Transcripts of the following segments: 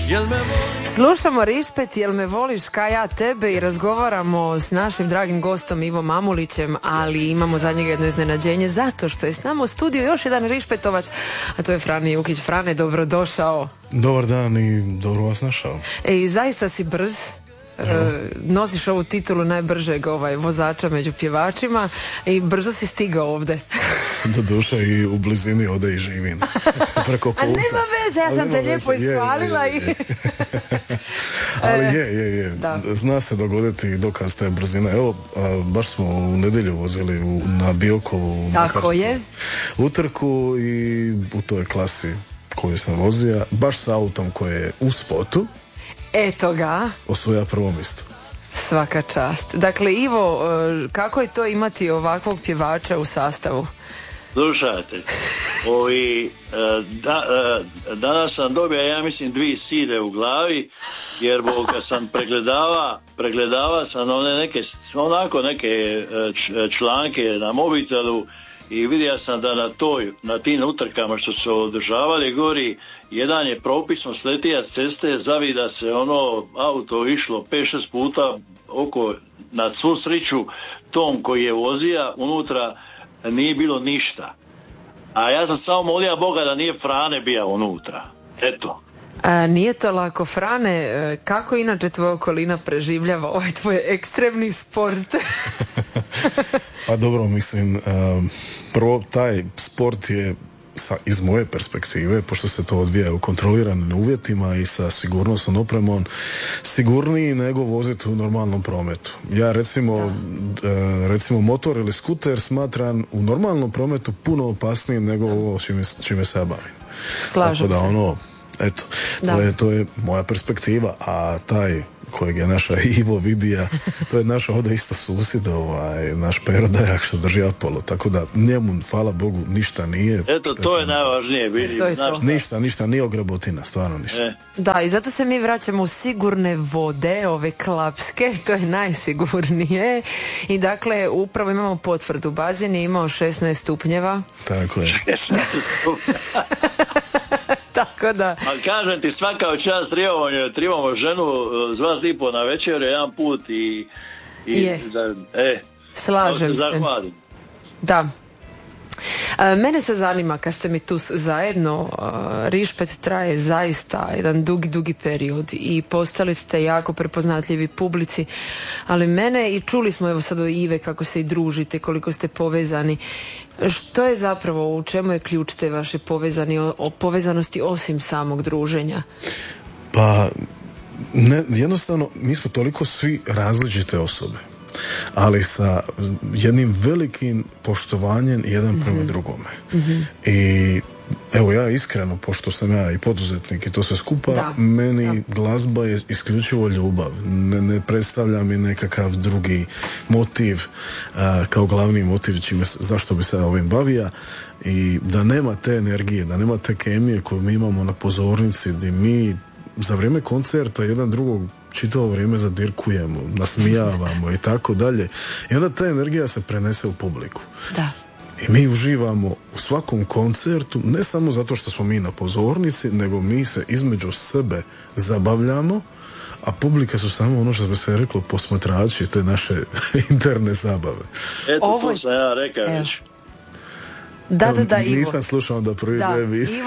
Slušamo Rišpet, jel me voliš ka ja tebe, i razgovaramo s našim dragim gostom Ivom Mamulićem, ali imamo za njega jedno iznenađenje zato što je s nama u studiju još jedan Rišpetovac, a to je Frane Jukić. Frane, dobrodošao. Dobar dan i dobro vas našao. I zaista si brz. Nosiš ovu titulu najbržeg vozača među pjevačima i brzo si stigao ovde. Do duše i u blizini ode i živim. Preko puta. A nema veze, ja sam te lijepo ispalila. Ali je. Da. Zna se dogoditi dokaz te brzine. Evo, baš smo u nedjelju vozili na Biokovu utrku i u toj klasi koju sam vozio, baš sa autom koje je u spotu. Eto ga. Osvoja prvo mjesto. Svaka čast. Dakle, Ivo, kako je to imati ovakvog pjevača u sastavu? Slušajte, danas sam dobio, ja mislim, 2 side u glavi, jer kad sam pregledava sam neke članke na mobitelu i vidio sam da na tim utrkama što su održavali gori, jedan je propisno sletija s ceste, zavida se auto išlo 5-6 puta oko, na svu sreću tom koji je vozija, unutra nije bilo ništa. A ja sam samo molio Boga da nije Frane bio unutra. Eto. Nije to lako. Frane, kako inače tvoja okolina preživljava ovaj tvoj ekstremni sport? Pa dobro, mislim, prvo taj sport je iz moje perspektive, pošto se to odvija u kontroliranim uvjetima i sa sigurnosnom opremom, sigurniji nego voziti u normalnom prometu. Ja recimo motor ili skuter smatram u normalnom prometu puno opasniji nego ovo čime se ja bavim. Slažem se. Eto, to je moja perspektiva, a taj kojeg je naša Ivo vidija, to je naš ovdje isto susjed, naš Pero Dajak što drži Apollo, tako da njemu, hvala Bogu, ništa nije. Eto, to je najvažnije. Ništa, nije ogrebutina, stvarno ništa. Da, i zato se mi vraćamo u sigurne vode, ove klapske, to je najsigurnije. I dakle, upravo imamo potvrdu. Bazen je imao 16 stupnjeva. Tako je. Tako da. A kažem ti, svaka čast trebamo ženu zvati i po na večer jedan put i slažem se. Zahvalim. Da. Mene se zanima, kad ste mi tu zajedno, Rišpet traje zaista jedan dugi period i postali ste jako prepoznatljivi publici, ali mene, i čuli smo evo sad od Ive kako se i družite, koliko ste povezani. Što je zapravo, u čemu je ključ te vaše povezanosti osim samog druženja? Pa, jednostavno, mi smo toliko svi različite osobe, ali sa jednim velikim poštovanjem jedan prema drugome. I evo, ja iskreno, pošto sam ja i poduzetnik i to sve skupa, meni glazba je isključivo ljubav. Ne predstavlja mi nekakav drugi motiv kao glavni motiv zašto bi se ovim bavio. I da nema te energije, da nema te kemije koju mi imamo na pozornici, gdje mi za vrijeme koncerta jedan drugog čitavo vrijeme zadirkujemo, nasmijavamo i tako dalje. I onda ta energija se prenese u publiku. Da. I mi uživamo u svakom koncertu, ne samo zato što smo mi na pozornici, nego mi se između sebe zabavljamo, a publika su samo ono što bi se reklo posmatrači te naše interne zabave. Eto, to sam ja rekao već. Da, Ivo. Nisam slušao da prvi emisiju.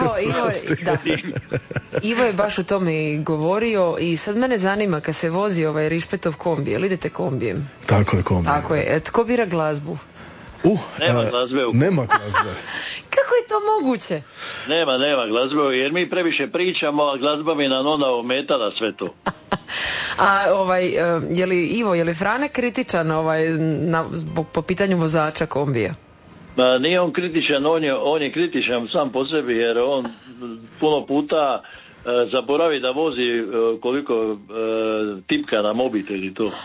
Ivo je baš o tome i govorio i sad mene zanima, kad se vozi ovaj Rišpetov kombi, jel idete kombijem? Tako je, kombi. Tako je. Tko bira glazbu? Nema glazbe. Kako je to moguće? Nema glazbe, jer mi previše pričamo, a glazba mi nam onda ometala sve to. A je li Frane kritičan po pitanju vozača kombija? Nije on kritičan, on je kritičan sam po sebi, jer on puno puta zaboravi da vozi koliko tipka na mobitel i to.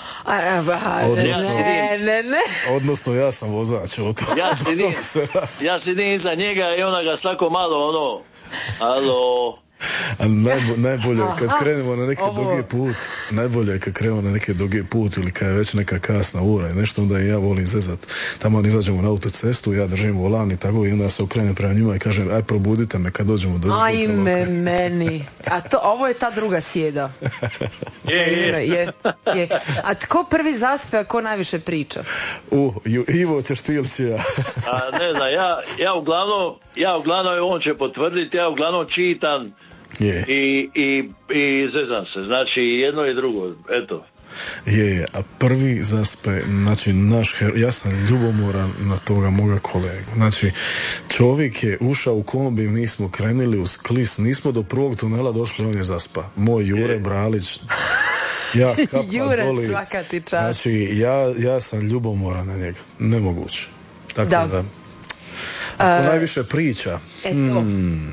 Odnosno ja sam vozač. Ja sidim iza njega i ona ga svako malo A najbolje kad krenemo na neki drugi put najbolje je kad krenu na neke dugi put ili kad je već neka kasna ura i nešto, onda i ja volim zezat. Tamo izađemo na autocestu, ja držim volan i tako, i onda se okrenem prema njima i kažem, aj probudite me kad dođemo do Ajme meni. A ovo je ta druga sjeda. Je. A tko prvi zaspe, a ko najviše priča? Ivo Češtilčija. Ne znam, ja uglavnom, on će potvrditi, ja uglavnom čitam i zezam se. Znači jedno i drugo, eto. A prvi zaspe, znači ja sam ljubomoran na toga moga kolegu. Znači, čovjek je ušao u kombi, mi smo krenuli uz Klis, nismo do prvog tunela došli, on je zaspa. Moj Jure Bralić, ja kapa Jure, doli. svaka ti čast. Znači, ja sam ljubomoran na njega. Nemoguće. Tako da. Ako najviše priča. Eto.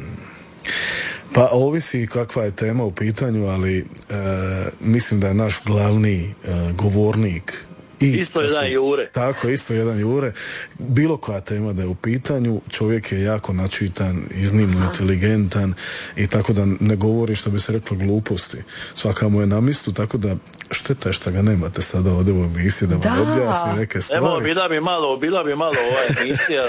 Pa ovisi kakva je tema u pitanju, ali mislim da je naš glavni govornik isto jedan Jure. Tako, isto jedan Jure. Bilo koja tema da je u pitanju, čovjek je jako načitan, iznimno inteligentan i tako da ne govori, što bi se reklo, gluposti. Svaka mu je na mjestu, tako da šteta je što ga nemate sada ovdje u emisiji da vam objasni neke stvari. Evo, bila bi malo ova emisija,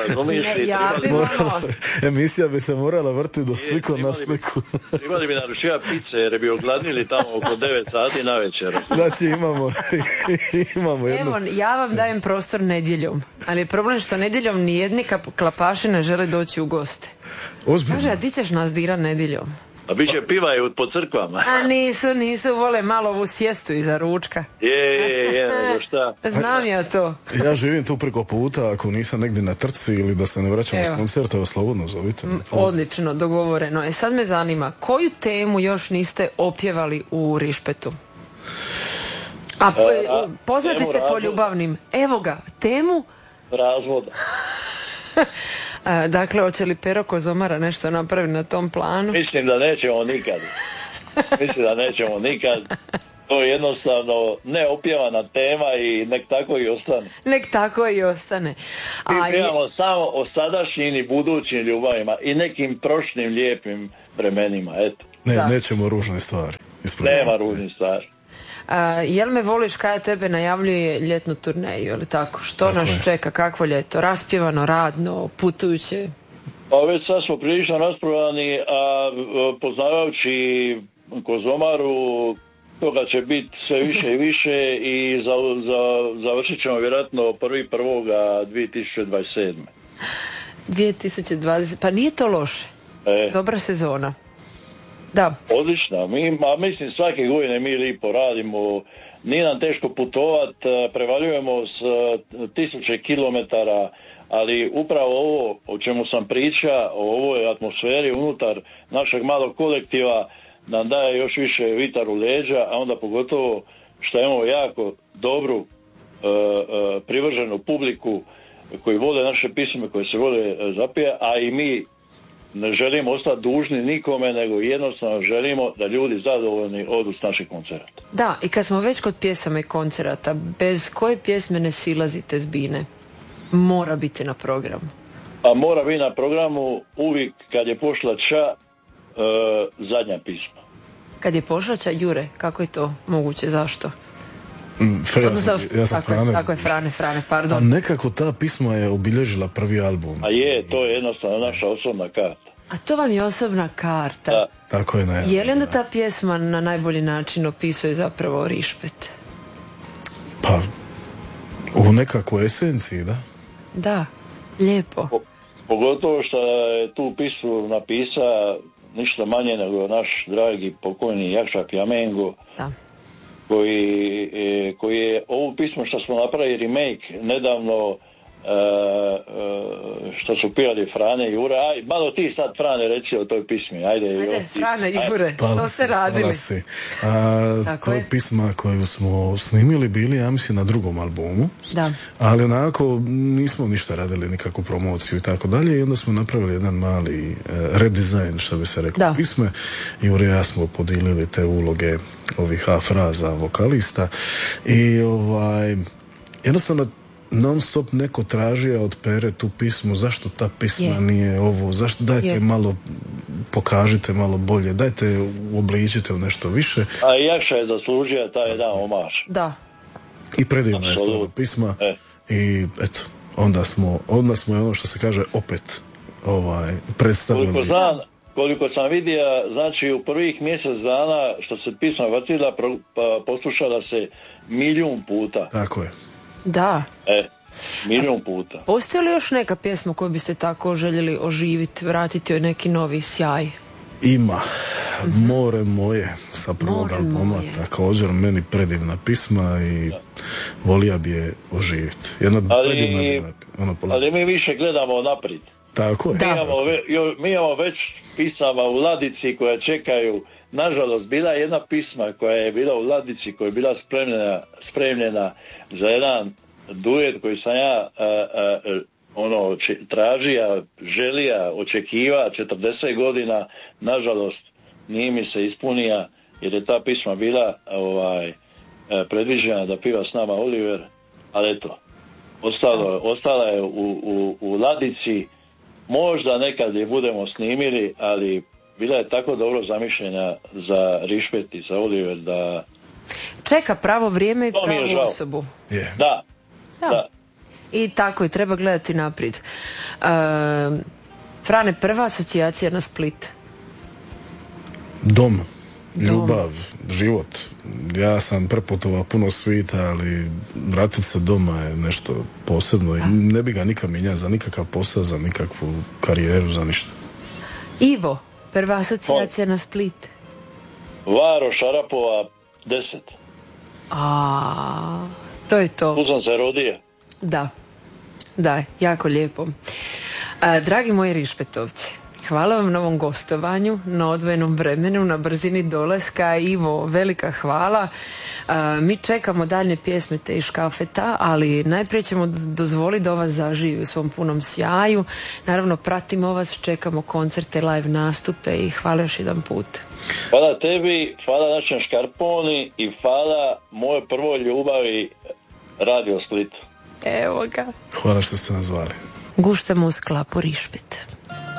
emisija bi se morala vrti do sliku na sliku. Trebali bi naručila pice jer bi ogladnili tamo oko 9 sati na večer. Znači imamo jednu. Evo, ja vam dajem prostor nedjeljom, ali je problem što nedjeljom nijedni klapaši ne žele doći u goste. Ozbiljno. Kaže, a ti ćeš nas dirat nedjeljom? A bit će piva i po crkvama. A nisu, vole malo ovu sjestu iza ručka. Nego šta. Znam ja to. Ja živim tu preko puta, ako nisam negdje na trci ili da se ne vraćam s koncerta, slobodno zovite. Odlično, dogovoreno. Sad me zanima, koju temu još niste opjevali u Rišpetu? A poznati ste po ljubavnim. Evo ga, temu razvoda. Dakle, hoće li Pero Kozomara nešto napraviti na tom planu? Mislim da nećemo nikad. To je jednostavno neopjevana tema i nek tako i ostane. Mi pijamo samo o sadašnjim i budućim ljubavima i nekim prošlim lijepim vremenima, eto. Nećemo ružne stvari. Nema ružnih stvari. Jel me voliš kada tebe najavljuje ljetnu turneju, ili tako? Što nas čeka, kakvo ljeto? Raspjevano, radno, putujuće? Pa već sad smo prilično raspjevani, a poznavajući Kozomaru, toga će biti sve više i više i završit ćemo vjerojatno 1.1.2027. 2020, pa nije to loše. Dobra sezona. Da. Odlično, mislim svake godine mi lipo radimo, nije nam teško putovat, prevaljujemo s 1000 kilometara, ali upravo ovo o čemu sam priča, o ovoj atmosferi unutar našeg malog kolektiva nam daje još više vitar u leđa, a onda pogotovo što imamo jako dobru privrženu publiku koji vole naše pisme, koje se vole zapije, a i mi ne želimo ostati dužni nikome, nego jednostavno želimo da ljudi zadovoljni odu s naših koncerata. Da, i kad smo već kod pjesama i koncerata, bez koje pjesme ne silazite s bine? Mora biti na programu. A mora biti na programu uvijek kad je pošla zadnja pisma. Kad je pošla Jure, kako je to moguće, zašto? Ja sam Frane. Tako je, Frane, pardon. A nekako ta pisma je obilježila prvi album. A to je jednostavno naša osobna karta. A to vam je osobna karta. Da. Tako je najavljena. Je li onda ta pjesma na najbolji način opisuje zapravo Rišpet? Pa, u nekakvoj esenciji, da. Da, lijepo. Pogotovo što je tu pismu napisa ništa manje nego naš dragi pokojni Jakša Pjamengo. Da. Koji je ovu pismu što smo napravili remake nedavno što su pijali Frane i Jure. Malo ti sad, Frane, reci o toj pismi. Ajde Frane i Jure, što ste radili? To je pisma koju smo snimili bili, ja mislim, na drugom albumu. Da. Ali onako nismo ništa radili, nikakvu promociju i tako dalje, i onda smo napravili jedan mali redizajn, što bi se reklo, pisme. Jure i ja smo podijelili te uloge ovih A-fraza, vokalista, i jednostavno non stop neko tražio od Pere tu pismu, zašto ta pisma nije ovo, zašto dajte malo pokažite malo bolje, dajte uobličite u nešto više. A Jakša je zaslužio taj jedan omaž. Da. I predivna je stvarno pisma. I eto, onda smo ono što se kaže opet predstavili. Koliko sam vidio, znači u prvih mjesec dana što se pisma vrtila, poslušala se 1.000.000 puta. Tako je. Da. 1.000.000 puta. Postoji li još neka pjesma koju biste tako željeli oživiti, vratiti joj neki novi sjaj? Ima. More moje sa prvog albuma, također meni predivna pisma i volio bi je oživiti. Ali mi više gledamo naprijed. Tako je. Mi imamo već pisama u ladici koja čekaju. Nažalost, bila je jedna pisma koja je bila u ladici, koja je bila spremljena za jedan duet koji sam ja tražija, želija, očekiva 40 godina. Nažalost, nije mi se ispunija jer je ta pisma bila predviđena da piva s nama Oliver, ali eto, ostala je u ladici. Možda nekad je budemo snimili, ali bila je tako dobro zamišljena za Rišpet i za Oliver da... Čeka pravo vrijeme i pravu osobu. Yeah. Da. I tako je, treba gledati naprijed. Frane, prva asocijacija na Split? Dom, ljubav, život. Ja sam preputovao puno svita, ali vratit se doma je nešto posebno i ne bi ga nikad mijenjao za nikakav posao, za nikakvu karijeru, za ništa. Ivo, prva asocijacija na Split? Varo Šarapova 10. To je to. Tu sam se rodio. Da, jako lijepo. Dragi moji Rišpetovci, hvala vam na ovom gostovanju, na odvojenom vremenu, na brzini dolaska. Ivo, velika hvala. Mi čekamo daljnje pjesme te iz Škafeta, ali najprije ćemo dozvoliti da vas zaživi u svom punom sjaju. Naravno, pratimo vas, čekamo koncerte, live nastupe i hvala još jedan put. Hvala tebi, hvala našem Škarponi i hvala moje prvoj ljubavi Radio Split. Evo ga. Hvala što ste nas zvali. Guštamo u sklapu Rišpet.